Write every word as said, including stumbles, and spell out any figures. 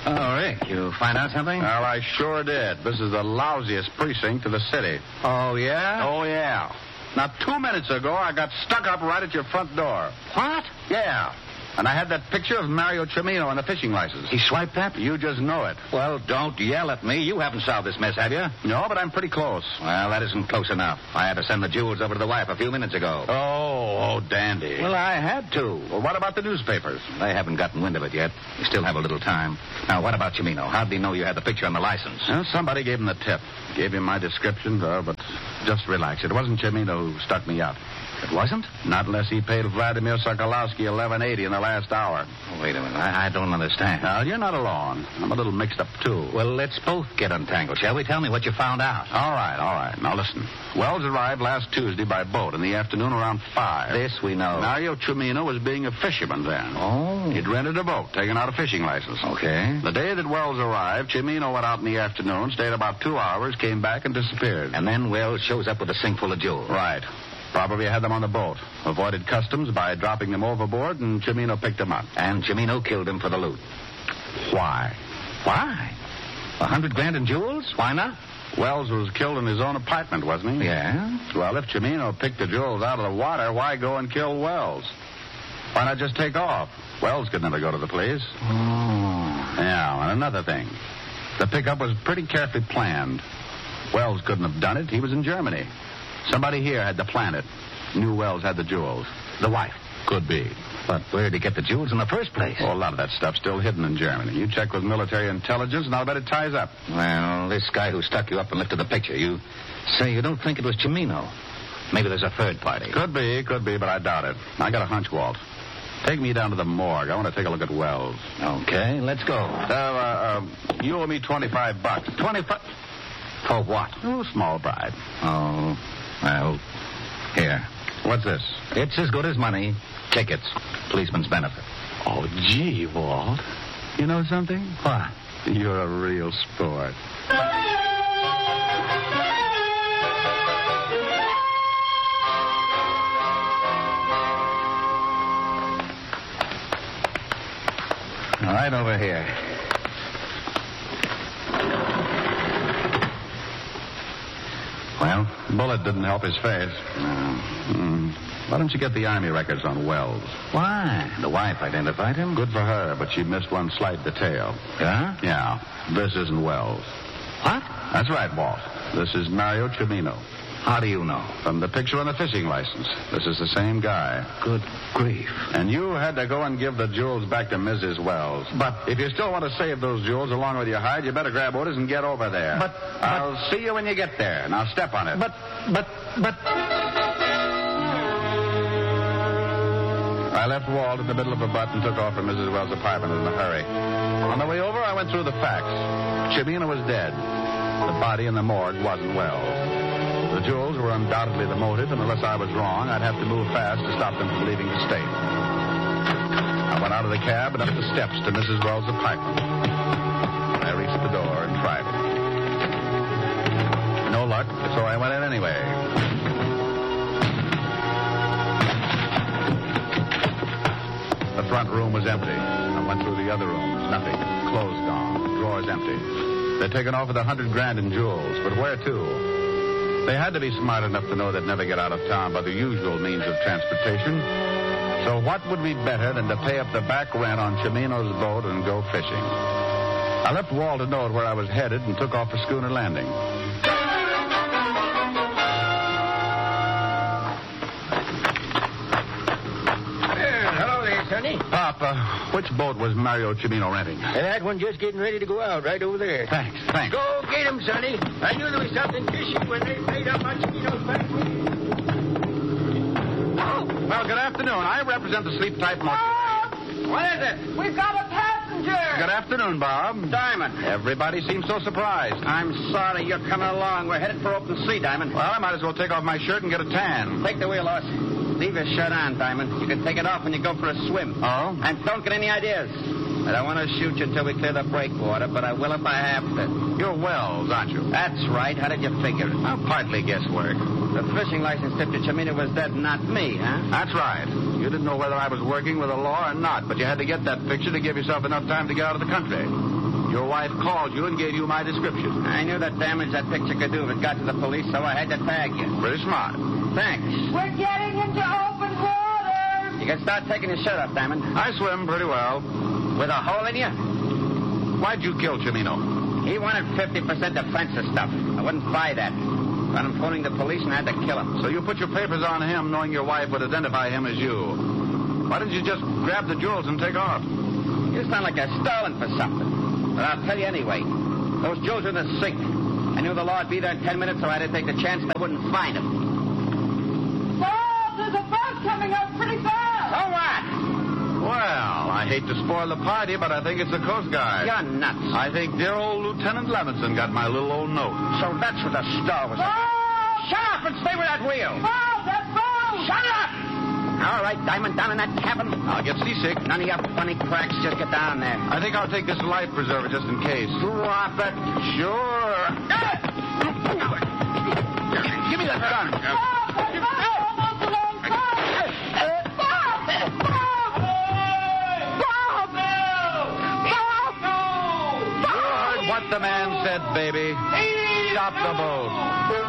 Oh, Rick, you find out something? Well, I sure did. This is the lousiest precinct in the city. Oh, yeah? Oh, yeah. Now, two minutes ago, I got stuck up right at your front door. What? Yeah. And I had that picture of Mario Cimino on the fishing license. He swiped that? You just know it. Well, don't yell at me. You haven't solved this mess, have you? No, but I'm pretty close. Well, that isn't close enough. I had to send the jewels over to the wife a few minutes ago. Oh, oh, dandy. Well, I had to. Well, what about the newspapers? They haven't gotten wind of it yet. We still have a little time. Now, what about Cimino? How did he know you had the picture on the license? Well, somebody gave him the tip. Gave him my description, uh, but just relax. It wasn't Cimino who stuck me up. It wasn't? Not unless he paid Vladimir Sokolowski eleven eighty in the last hour. Oh, wait a minute. I, I don't understand. Now, you're not alone. I'm a little mixed up, too. Well, let's both get untangled, shall we? Tell me what you found out. All right, all right. Now, listen. Wells arrived last Tuesday by boat in the afternoon around five. This we know. Mario Cimino was being a fisherman then. Oh. He'd rented a boat, taken out a fishing license. Okay. The day that Wells arrived, Cimino went out in the afternoon, stayed about two hours, came back, and disappeared. And then Wells shows up with a sink full of jewels. Right. Probably had them on the boat. Avoided customs by dropping them overboard, and Cimino picked them up. And Cimino killed him for the loot. Why? Why? A hundred grand in jewels? Why not? Wells was killed in his own apartment, wasn't he? Yeah. Well, if Cimino picked the jewels out of the water, why go and kill Wells? Why not just take off? Wells could never go to the police. Oh. Yeah, and another thing. The pickup was pretty carefully planned. Wells couldn't have done it. He was in Germany. Somebody here had to plan it. Knew Wells had the jewels. The wife? Could be. But where did he get the jewels in the first place? Oh, a lot of that stuff's still hidden in Germany. You check with military intelligence, and I'll bet it ties up. Well, this guy who stuck you up and lifted the picture, you say you don't think it was Cimino. Maybe there's a third party. Could be, could be, but I doubt it. I got a hunch, Walt. Take me down to the morgue. I want to take a look at Wells. Okay, let's go. Uh, uh, uh, you owe me twenty-five bucks. twenty-five? For what? Oh, small bribe. Oh, well, here. What's this? It's as good as money. Tickets. Policeman's benefit. Oh, gee, Walt. You know something? What? You're a real sport. All right, over here. Well, bullet didn't help his face. No. Mm. Why don't you get the Army records on Wells? Why? The wife identified him. Good for her, but she missed one slight detail. Yeah? Yeah. This isn't Wells. What? That's right, Walt. This is Mario Cimino. How do you know? From the picture on the fishing license. This is the same guy. Good grief. And you had to go and give the jewels back to Missus Wells. But if you still want to save those jewels along with your hide, you better grab orders and get over there. But, but I'll see you when you get there. Now step on it. But, but, but... I left Walt in the middle of a butt and took off from Missus Wells' apartment in a hurry. On the way over, I went through the facts. Cimino was dead. The body in the morgue wasn't Wells. The jewels were undoubtedly the motive, and unless I was wrong, I'd have to move fast to stop them from leaving the state. I went out of the cab and up the steps to Missus Wells' apartment. I reached the door and tried it. No luck, so I went in anyway. The front room was empty. I went through the other rooms. Nothing. Clothes gone. Drawers empty. They'd taken off with a hundred grand in jewels, but where to? They had to be smart enough to know they'd never get out of town by the usual means of transportation. So what would be better than to pay up the back rent on Cimino's boat and go fishing? I left Walt to know where I was headed and took off for Schooner Landing. Sonny? Pop, uh, which boat was Mario Cimino renting? And that one just getting ready to go out right over there. Thanks, thanks. Go get him, Sonny. I knew there was something fishy when they paid up on Cimino's back. Oh. Well, good afternoon. I represent the Sleep Tight Motor. Oh, what is it? We've got a passenger. Good afternoon, Bob. Diamond. Everybody seems so surprised. I'm sorry you're coming along. We're headed for open sea, Diamond. Well, I might as well take off my shirt and get a tan. Take the wheel, Lois. Leave your shirt on, Diamond. You can take it off when you go for a swim. Oh? And don't get any ideas. I don't want to shoot you until we clear the breakwater, but I will if I have to. You're Wells, aren't you? That's right. How did you figure it? Well, partly guesswork. The fishing license tip to Cimino was dead, not me, huh? That's right. You didn't know whether I was working with the law or not, but you had to get that picture to give yourself enough time to get out of the country. Your wife called you and gave you my description. I knew the damage that picture could do if it got to the police, so I had to tag you. Pretty smart. Thanks. We're getting into open water. You can start taking your shirt off, Diamond. I swim pretty well. With a hole in you? Why'd you kill Chimino? He wanted fifty percent defensive stuff. I wouldn't buy that. Got him phoning the police and I had to kill him. So you put your papers on him knowing your wife would identify him as you. Why didn't you just grab the jewels and take off? You sound like a stalling for something. But I'll tell you anyway. Those jewels are in the sink. I knew the law would be there in ten minutes, so I had to take the chance they wouldn't find them. Bob, there's a boat coming up pretty fast. So what? Well, I hate to spoil the party, but I think it's the Coast Guard. You're nuts. I think dear old Lieutenant Levinson got my little old note. So that's what the star was. Bob! Shut up and stay with that wheel. Bob, that boat! Shut up! All right, Diamond, down in that cabin. I'll get seasick. None of your funny cracks. Just get down there. I think I'll take this life preserver just in case. Drop it. Sure. Give me that gun. Bob, that boat's almost alongside. Bob! Bob! Bob! Bob! You heard what the man said, baby. Stop the boat.